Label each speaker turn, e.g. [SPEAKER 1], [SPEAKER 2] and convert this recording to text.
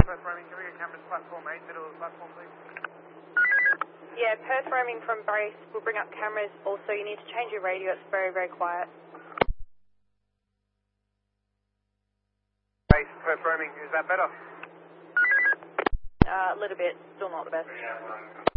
[SPEAKER 1] Perth roaming, can we get cameras platform 8, middle of the platform, please?
[SPEAKER 2] Yeah, Perth roaming from base will bring up cameras. Also, you need to change your radio. It's very, very quiet.
[SPEAKER 1] Base, Perth roaming, is that better?
[SPEAKER 2] A little bit. Still not the best.